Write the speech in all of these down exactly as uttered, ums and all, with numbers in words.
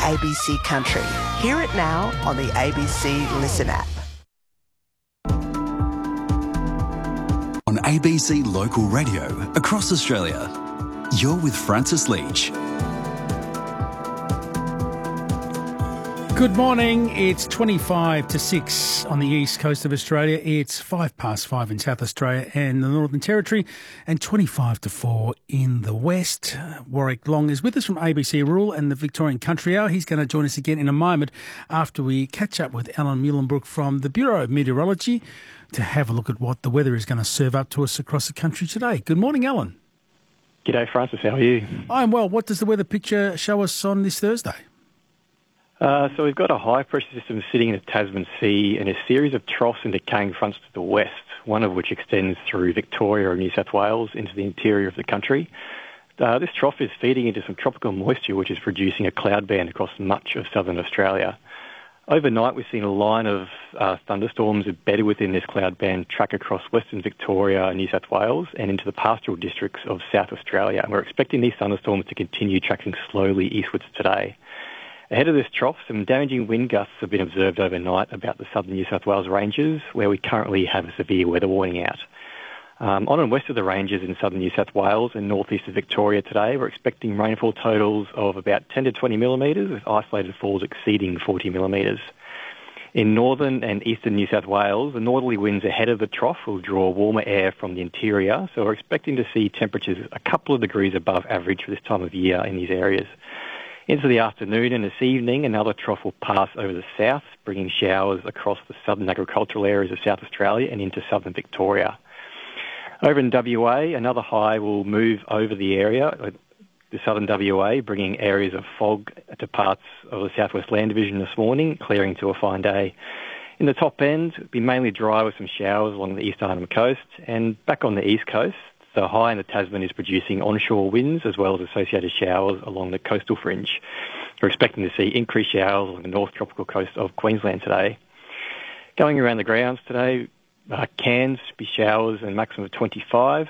A B C Country. Hear it now on the A B C Listen app. On A B C Local Radio across Australia, you're with Francis Leach. Good morning. It's twenty-five to six on the east coast of Australia. It's five past five in South Australia and the Northern Territory, and twenty-five to four in the west. Warwick Long is with us from A B C Rural and the Victorian Country Hour. He's going to join us again in a moment after we catch up with Alan Muhlenbrook from the Bureau of Meteorology to have a look at what the weather is going to serve up to us across the country today. Good morning, Alan. G'day, Francis. How are you? I'm well. What does the weather picture show us on this Thursday? Uh, so we've got a high-pressure system sitting in the Tasman Sea and a series of troughs and decaying fronts to the west, one of which extends through Victoria and New South Wales into the interior of the country. Uh, this trough is feeding into some tropical moisture, which is producing a cloud band across much of southern Australia. Overnight, we've seen a line of uh, thunderstorms embedded within this cloud band track across western Victoria and New South Wales and into the pastoral districts of South Australia. And we're expecting these thunderstorms to continue tracking slowly eastwards today. Ahead of this trough, some damaging wind gusts have been observed overnight about the southern New South Wales ranges, where we currently have a severe weather warning out. Um, on and west of the ranges in southern New South Wales and northeast of Victoria today, we're expecting rainfall totals of about ten to twenty millimetres, with isolated falls exceeding forty millimetres. In northern and eastern New South Wales, the northerly winds ahead of the trough will draw warmer air from the interior, so we're expecting to see temperatures a couple of degrees above average for this time of year in these areas. Into the afternoon and this evening, another trough will pass over the south, bringing showers across the southern agricultural areas of South Australia and into southern Victoria. Over in W A, another high will move over the area, the southern W A, bringing areas of fog to parts of the southwest land division this morning, clearing to a fine day. In the top end, it'll be mainly dry with some showers along the East Arnhem Coast, and back on the east coast, the high in the Tasman is producing onshore winds as well as associated showers along the coastal fringe. We're expecting to see increased showers along the north tropical coast of Queensland today. Going around the grounds today, uh, Cairns be showers and maximum of twenty-five.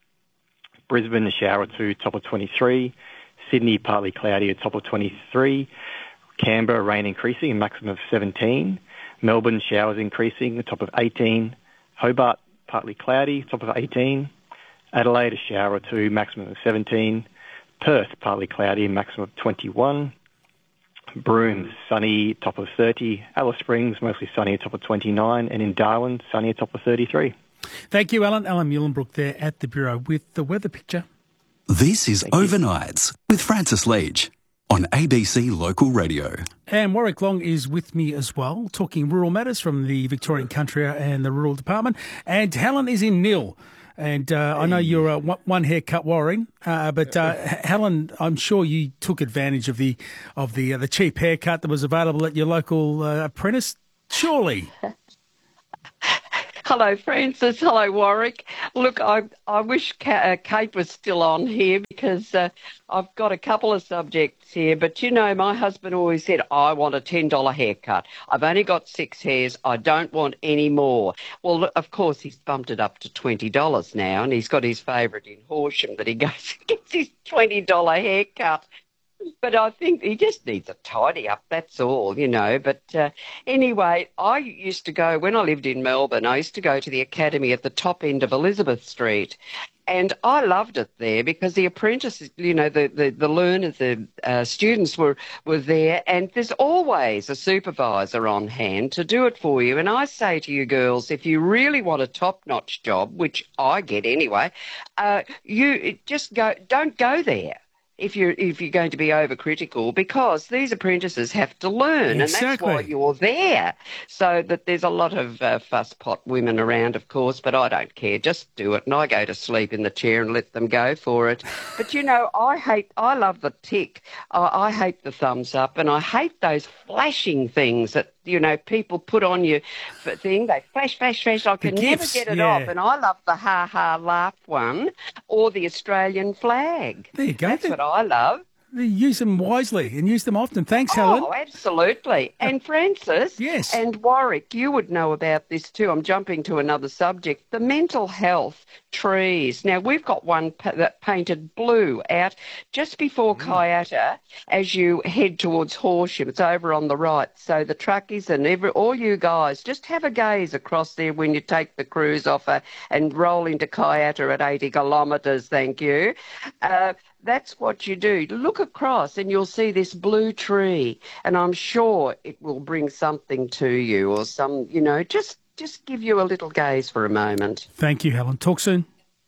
Brisbane a shower or two, top of twenty-three. Sydney partly cloudy, a top of twenty-three. Canberra rain increasing, a maximum of seventeen. Melbourne showers increasing, a top of eighteen. Hobart partly cloudy, top of eighteen. Adelaide, a shower or two, maximum of seventeen. Perth, partly cloudy, maximum of twenty-one. Broome, sunny, top of thirty. Alice Springs, mostly sunny, top of twenty-nine. And in Darwin, sunny, top of thirty-three. Thank you, Alan. Alan Muhlenbrook there at the Bureau with the weather picture. This is Thank you. Overnights with Francis Leach on A B C Local Radio. And Warwick Long is with me as well, talking rural matters from the Victorian Country and the Rural Department. And Helen is in Nil. And uh, I know you're uh, one haircut Warren, uh, but uh, Helen, I'm sure you took advantage of the of the uh, the cheap haircut that was available at your local uh, apprentice. Surely. Hello, Francis. Hello, Warwick. Look, I I wish Ka- uh, Kate was still on here because uh, I've got a couple of subjects here. But, you know, my husband always said, I want a ten dollars haircut. I've only got six hairs. I don't want any more. Well, of course, he's bumped it up to twenty dollars now, and he's got his favourite in Horsham that he goes and gets his twenty dollars haircut. But I think he just needs a tidy up, that's all, you know. But uh, anyway, I used to go, when I lived in Melbourne, I used to go to the academy at the top end of Elizabeth Street. And I loved it there because the apprentices, you know, the, the, the learners, the uh, students were, were there, and there's always a supervisor on hand to do it for you. And I say to you girls, if you really want a top-notch job, which I get anyway, uh, you just go, don't go there if you're if you're going to be overcritical, because these apprentices have to learn, Exactly. and that's why you're there. So that there's a lot of uh, fusspot women around, of course, but I don't care. Just do it, and I go to sleep in the chair and let them go for it. But you know, I hate, I love the tick. I, I hate the thumbs up, and I hate those flashing things that, you know, people put on your thing. They flash, flash, flash. I can never gifs, get it yeah. off. And I love the ha ha laugh one, or the Australian flag. There you go. That's There- what I love. use them wisely and use them often. Thanks, Oh, Helen. absolutely. And Francis Yes. and Warwick, you would know about this too. I'm jumping to another subject. The mental health trees. Now, we've got one pa- that painted blue out just before Mm. Kayata as you head towards Horsham. It's over on the right. So the truckies and every, all you guys, just have a gaze across there when you take the cruise off uh, and roll into Kayata at eighty kilometres, thank you. Uh, That's what you do. Look across and you'll see this blue tree, and I'm sure it will bring something to you, or some, you know, just just give you a little gaze for a moment. Thank you, Helen. Talk soon.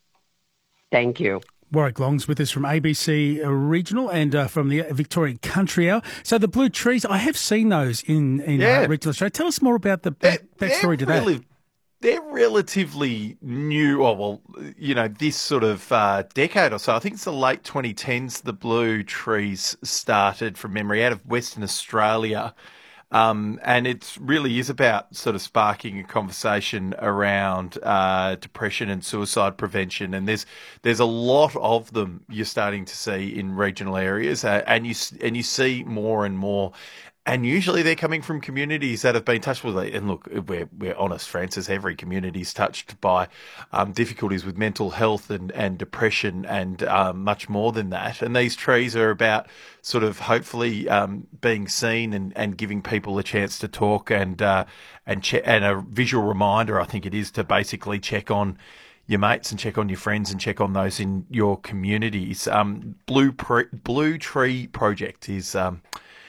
Thank you. Warwick Long's with us from A B C Regional and uh, from the Victorian Country Hour. So the blue trees, I have seen those in, in Yeah. uh, regional Australia. Tell us more about the back, They're- backstory to they're that. really- They're relatively new, oh, well, you know, this sort of uh, decade or so. I think it's the late twenty tens the blue trees started, from memory, out of Western Australia. Um, and it really is about sort of sparking a conversation around uh, depression and suicide prevention. And there's there's a lot of them you're starting to see in regional areas, uh, and you and you see more and more. And usually they're coming from communities that have been touched with it. And look, we're, we're honest, Francis, every community is touched by um, difficulties with mental health and, and depression and um, much more than that. And these trees are about sort of hopefully um, being seen and, and giving people a chance to talk and, uh, and, che- and a visual reminder, I think it is, to basically check on your mates and check on your friends and check on those in your communities. Um, Blue, Pre- Blue Tree Project is... Um,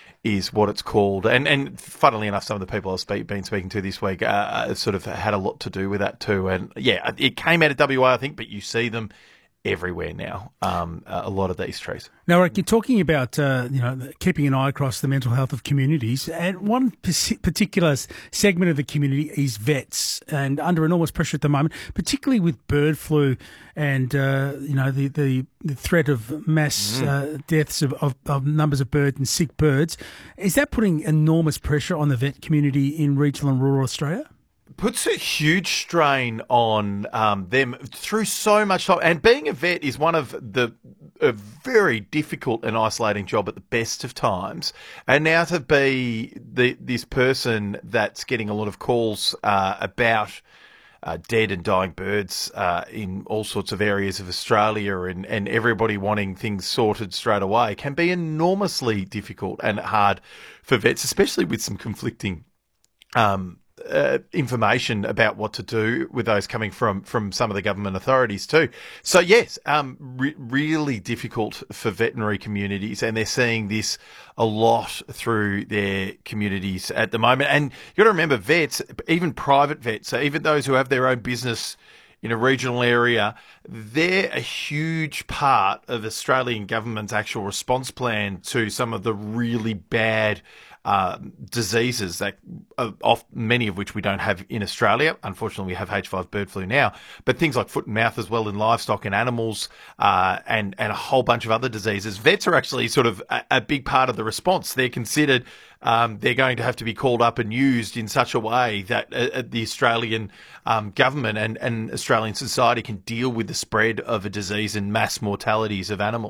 is what it's called. And and funnily enough, some of the people I've speak, been speaking to this week uh, sort of had a lot to do with that too. And yeah, it came out of W A, I think, but you see them everywhere now, um, a lot of these trees. Now, Rick, you're talking about uh, you know keeping an eye across the mental health of communities, and one particular segment of the community is vets, and under enormous pressure at the moment, particularly with bird flu and uh, you know the, the, the threat of mass mm. uh, deaths of, of, of numbers of birds and sick birds. Is that putting enormous pressure on the vet community in regional and rural Australia? Puts a huge strain on um, them through so much time. And being a vet is one of the a very difficult and isolating job at the best of times. And now to be the this person that's getting a lot of calls uh, about uh, dead and dying birds uh, in all sorts of areas of Australia, and, and everybody wanting things sorted straight away can be enormously difficult and hard for vets, especially with some conflicting um Uh, information about what to do with those coming from, from some of the government authorities too. So yes, um, re- really difficult for veterinary communities, and they're seeing this a lot through their communities at the moment. And you've got to remember, vets, even private vets, so even those who have their own business in a regional area, they're a huge part of Australian government's actual response plan to some of the really bad Uh, diseases that uh, off, many of which we don't have in Australia. Unfortunately, we have H five bird flu now, but things like foot and mouth as well in livestock and animals, uh, and and a whole bunch of other diseases. Vets are actually sort of a, a big part of the response. They're considered um, they're going to have to be called up and used in such a way that uh, the Australian um, government and, and Australian society can deal with the spread of a disease and mass mortalities of animals.